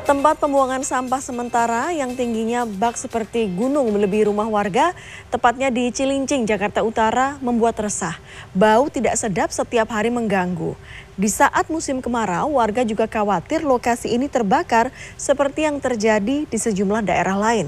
Tempat pembuangan sampah sementara yang tingginya bak seperti gunung melebihi rumah warga, tepatnya di Cilincing, Jakarta Utara, membuat resah. Bau tidak sedap setiap hari mengganggu. Di saat musim kemarau, warga juga khawatir lokasi ini terbakar seperti yang terjadi di sejumlah daerah lain.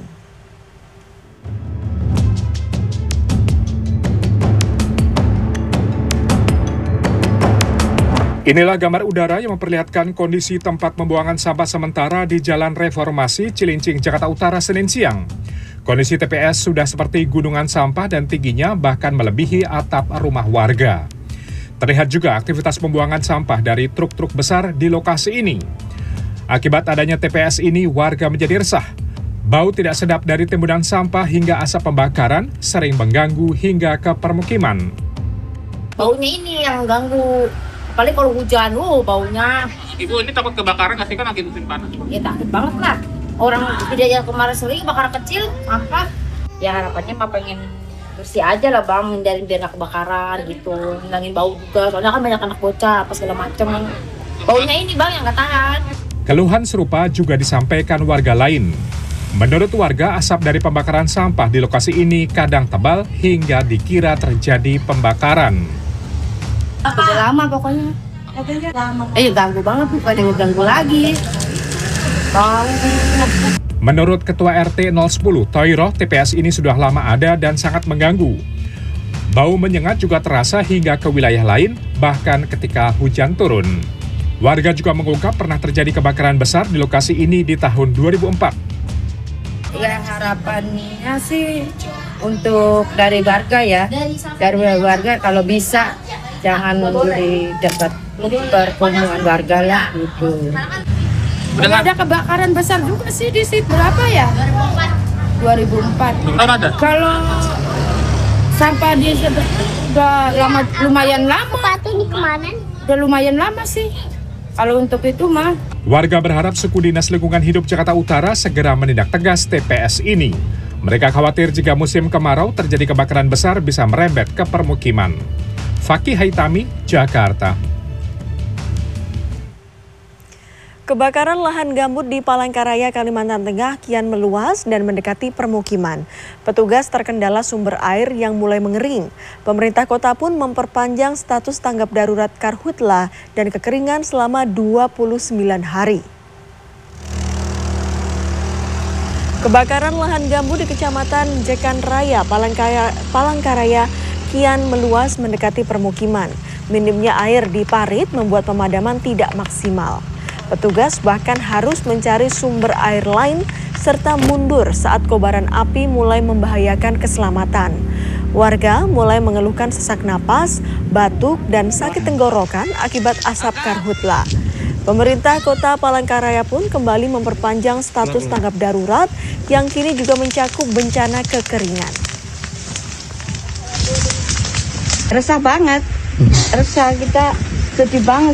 Inilah gambar udara yang memperlihatkan kondisi tempat pembuangan sampah sementara di Jalan Reformasi, Cilincing, Jakarta Utara, Senin siang. Kondisi TPS sudah seperti gunungan sampah dan tingginya bahkan melebihi atap rumah warga. Terlihat juga aktivitas pembuangan sampah dari truk-truk besar di lokasi ini. Akibat adanya TPS ini, warga menjadi resah. Bau tidak sedap dari timbunan sampah hingga asap pembakaran sering mengganggu hingga ke permukiman. Baunya ini yang ganggu. Paling kalau hujan, baunya. Ibu ini takut kebakaran nggak sih, kan lagi musim panas? Ya takut banget lah. Orang tidak yang kemarin sering kebakaran kecil, apa? Ya harapannya mah pengen bersih aja lah bang, hindarin biar nggak kebakaran gitu. Hilangin bau juga, soalnya kan banyak anak bocah, apa segala macem. Baunya ini bang yang nggak tahan. Keluhan serupa juga disampaikan warga lain. Menurut warga, asap dari pembakaran sampah di lokasi ini kadang tebal hingga dikira terjadi pembakaran. Udah lama pokoknya. Ganggu banget, bukan yang ganggu lagi. Bau. Menurut Ketua RT 010, Toiro, TPS ini sudah lama ada dan sangat mengganggu. Bau menyengat juga terasa hingga ke wilayah lain, bahkan ketika hujan turun. Warga juga mengungkap pernah terjadi kebakaran besar di lokasi ini di tahun 2004. Ya harapannya sih untuk dari warga ya, dari warga kalau bisa jangan di dekat perkumpulan warga lah gitu. Udah ada kebakaran besar juga sih di situ, berapa ya? 2004. Ada. Kalau sampah di situ udah lama, lumayan lama. Ini kemana? Udah lumayan lama sih. Kalau untuk itu mah. Warga berharap suku Dinas Lingkungan Hidup Jakarta Utara segera menindak tegas TPS ini. Mereka khawatir jika musim kemarau terjadi kebakaran besar bisa merembet ke permukiman. Fakih Haitami, Jakarta. Kebakaran lahan gambut di Palangkaraya, Kalimantan Tengah kian meluas dan mendekati permukiman. Petugas terkendala sumber air yang mulai mengering. Pemerintah kota pun memperpanjang status tanggap darurat karhutla dan kekeringan selama 29 hari. Kebakaran lahan gambut di Kecamatan Jekan Raya, Palangkaraya kian meluas mendekati permukiman. Minimnya air di parit membuat pemadaman tidak maksimal. Petugas bahkan harus mencari sumber air lain serta mundur saat kobaran api mulai membahayakan keselamatan. Warga mulai mengeluhkan sesak napas, batuk, dan sakit tenggorokan akibat asap karhutla. Pemerintah Kota Palangkaraya pun kembali memperpanjang status tanggap darurat yang kini juga mencakup bencana kekeringan. Resah banget, resah, kita sedih banget